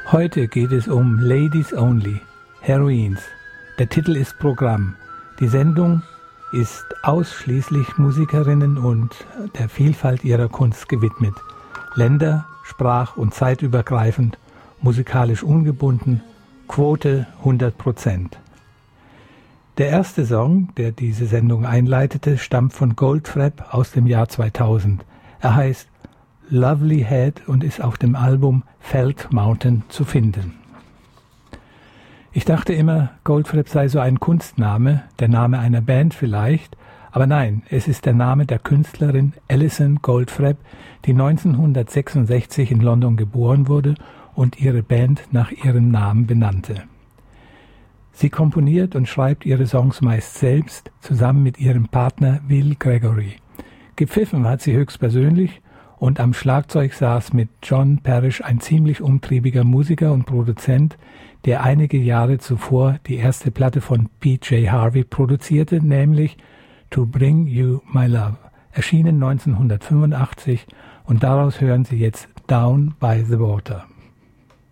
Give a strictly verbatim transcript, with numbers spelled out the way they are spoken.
Heute geht es um Ladies Only, Heroines. Der Titel ist Programm. Die Sendung ist ausschließlich Musikerinnen und der Vielfalt ihrer Kunst gewidmet. Länder-, sprach- und zeitübergreifend, musikalisch ungebunden, Quote hundert Prozent. Der erste Song, der diese Sendung einleitete, stammt von Goldfrapp aus dem Jahr zweitausend. Er heißt Lovely Head und ist auf dem Album Felt Mountain zu finden. Ich dachte immer, Goldfrapp sei so ein Kunstname, der Name einer Band vielleicht, aber nein, es ist der Name der Künstlerin Alison Goldfrapp, die neunzehnhundertsechsundsechzig in London geboren wurde und ihre Band nach ihrem Namen benannte. Sie komponiert und schreibt ihre Songs meist selbst, zusammen mit ihrem Partner Will Gregory. Gepfiffen hat sie höchstpersönlich und am Schlagzeug saß mit John Parrish ein ziemlich umtriebiger Musiker und Produzent, der einige Jahre zuvor die erste Platte von P J Harvey produzierte, nämlich To Bring You My Love, erschienen neunzehnhundertfünfundachtzig, und daraus hören Sie jetzt Down by the Water.